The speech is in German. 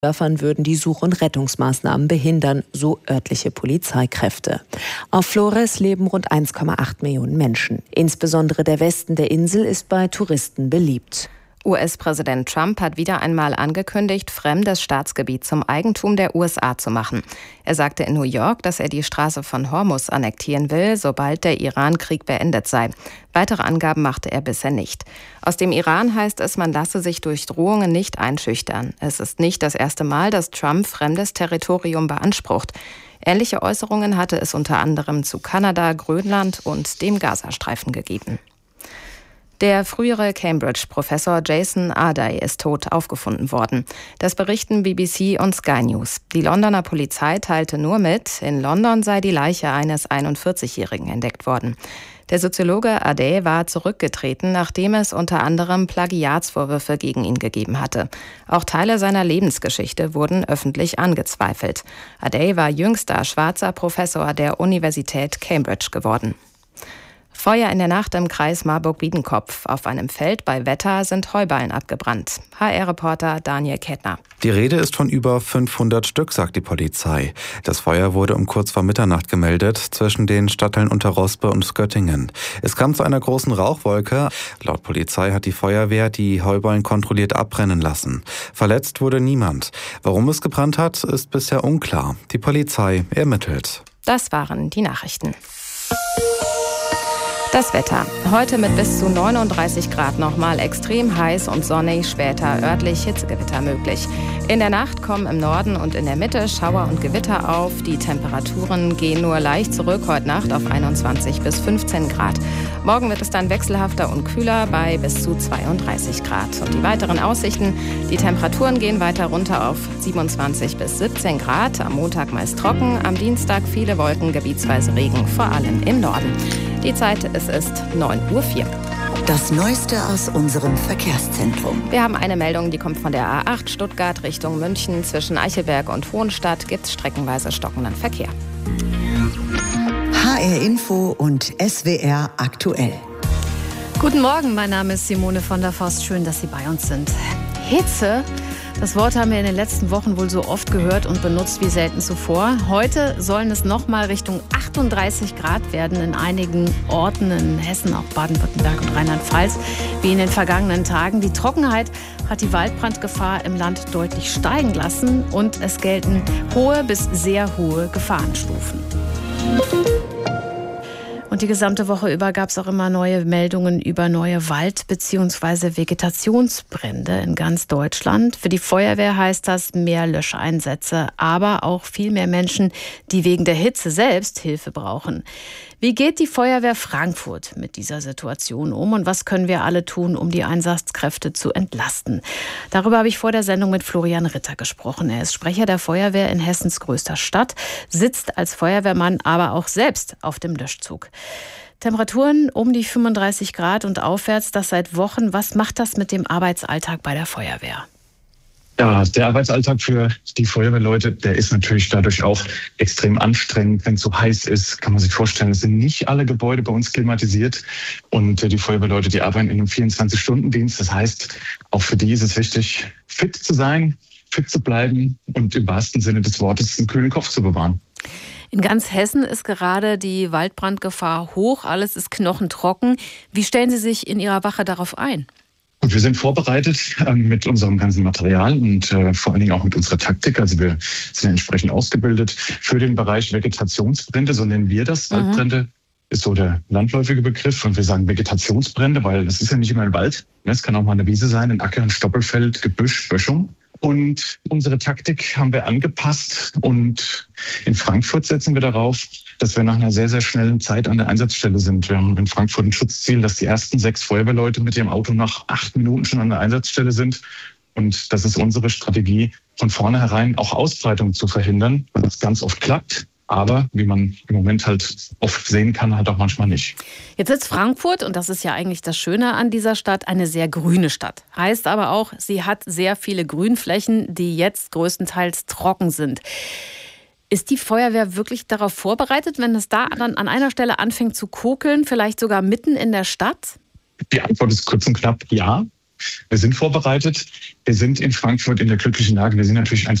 Dörfern würden die Such- und Rettungsmaßnahmen behindern, so örtliche Polizeikräfte. Auf Flores leben rund 1,8 Millionen Menschen. Insbesondere der Westen der Insel ist bei Touristen beliebt. US-Präsident Trump hat wieder einmal angekündigt, fremdes Staatsgebiet zum Eigentum der USA zu machen. Er sagte in New York, dass er die Straße von Hormuz annektieren will, sobald der Iran-Krieg beendet sei. Weitere Angaben machte er bisher nicht. Aus dem Iran heißt es, man lasse sich durch Drohungen nicht einschüchtern. Es ist nicht das erste Mal, dass Trump fremdes Territorium beansprucht. Ähnliche Äußerungen hatte es unter anderem zu Kanada, Grönland und dem Gazastreifen gegeben. Der frühere Cambridge-Professor Jason Arday ist tot aufgefunden worden. Das berichten BBC und Sky News. Die Londoner Polizei teilte nur mit, in London sei die Leiche eines 41-Jährigen entdeckt worden. Der Soziologe Arday war zurückgetreten, nachdem es unter anderem Plagiatsvorwürfe gegen ihn gegeben hatte. Auch Teile seiner Lebensgeschichte wurden öffentlich angezweifelt. Arday war jüngster schwarzer Professor der Universität Cambridge geworden. Feuer in der Nacht im Kreis Marburg-Biedenkopf. Auf einem Feld bei Wetter sind Heuballen abgebrannt. HR-Reporter Daniel Kettner. Die Rede ist von über 500 Stück, sagt die Polizei. Das Feuer wurde um kurz vor Mitternacht gemeldet, zwischen den Stadtteilen Unterrospe und Göttingen. Es kam zu einer großen Rauchwolke. Laut Polizei hat die Feuerwehr die Heuballen kontrolliert abbrennen lassen. Verletzt wurde niemand. Warum es gebrannt hat, ist bisher unklar. Die Polizei ermittelt. Das waren die Nachrichten. Das Wetter. Heute mit bis zu 39 Grad nochmal extrem heiß und sonnig, später örtlich Hitzegewitter möglich. In der Nacht kommen im Norden und in der Mitte Schauer und Gewitter auf. Die Temperaturen gehen nur leicht zurück, heute Nacht auf 21 bis 15 Grad. Morgen wird es dann wechselhafter und kühler bei bis zu 32 Grad. Und die weiteren Aussichten, die Temperaturen gehen weiter runter auf 27 bis 17 Grad. Am Montag meist trocken, am Dienstag viele Wolken, gebietsweise Regen, vor allem im Norden. Die Zeit, es ist 9:04 Uhr. Das Neueste aus unserem Verkehrszentrum. Wir haben eine Meldung, die kommt von der A8 Stuttgart Richtung München. Zwischen Eichelberg und Hohenstadt gibt es streckenweise stockenden Verkehr. HR Info und SWR aktuell. Guten Morgen, mein Name ist Simone von der Forst. Schön, dass Sie bei uns sind. Hitze. Das Wort haben wir in den letzten Wochen wohl so oft gehört und benutzt wie selten zuvor. Heute sollen es noch mal Richtung 38 Grad werden in einigen Orten in Hessen, auch Baden-Württemberg und Rheinland-Pfalz, wie in den vergangenen Tagen. Die Trockenheit hat die Waldbrandgefahr im Land deutlich steigen lassen und es gelten hohe bis sehr hohe Gefahrenstufen. Und die gesamte Woche über gab es auch immer neue Meldungen über neue Wald- bzw. Vegetationsbrände in ganz Deutschland. Für die Feuerwehr heißt das mehr Löscheinsätze, aber auch viel mehr Menschen, die wegen der Hitze selbst Hilfe brauchen. Wie geht die Feuerwehr Frankfurt mit dieser Situation um und was können wir alle tun, um die Einsatzkräfte zu entlasten? Darüber habe ich vor der Sendung mit Florian Ritter gesprochen. Er ist Sprecher der Feuerwehr in Hessens größter Stadt, sitzt als Feuerwehrmann aber auch selbst auf dem Löschzug. Temperaturen um die 35 Grad und aufwärts, das seit Wochen. Was macht das mit dem Arbeitsalltag bei der Feuerwehr? Ja, der Arbeitsalltag für die Feuerwehrleute, der ist natürlich dadurch auch extrem anstrengend. Wenn es so heiß ist, kann man sich vorstellen, es sind nicht alle Gebäude bei uns klimatisiert. Und die Feuerwehrleute, die arbeiten in einem 24-Stunden-Dienst. Das heißt, auch für die ist es wichtig, fit zu sein, fit zu bleiben und im wahrsten Sinne des Wortes einen kühlen Kopf zu bewahren. In ganz Hessen ist gerade die Waldbrandgefahr hoch. Alles ist knochentrocken. Wie stellen Sie sich in Ihrer Wache darauf ein? Und wir sind vorbereitet mit unserem ganzen Material und vor allen Dingen auch mit unserer Taktik. Also wir sind entsprechend ausgebildet für den Bereich Vegetationsbrände, so nennen wir das. Waldbrände ist so der landläufige Begriff. Und wir sagen Vegetationsbrände, weil das ist ja nicht immer ein Wald. Es kann auch mal eine Wiese sein, ein Acker, ein Stoppelfeld, Gebüsch, Böschung. Und unsere Taktik haben wir angepasst und in Frankfurt setzen wir darauf, dass wir nach einer sehr, sehr schnellen Zeit an der Einsatzstelle sind. Wir haben in Frankfurt ein Schutzziel, dass die ersten 6 Feuerwehrleute mit ihrem Auto nach 8 Minuten schon an der Einsatzstelle sind. Und das ist unsere Strategie, von vornherein auch Ausbreitung zu verhindern, weil das ganz oft klappt. Aber wie man im Moment halt oft sehen kann, halt auch manchmal nicht. Jetzt ist Frankfurt, und das ist ja eigentlich das Schöne an dieser Stadt, eine sehr grüne Stadt. Heißt aber auch, sie hat sehr viele Grünflächen, die jetzt größtenteils trocken sind. Ist die Feuerwehr wirklich darauf vorbereitet, wenn es da dann an einer Stelle anfängt zu kokeln, vielleicht sogar mitten in der Stadt? Die Antwort ist kurz und knapp ja. Wir sind vorbereitet. Wir sind in Frankfurt in der glücklichen Lage. Wir sind natürlich ein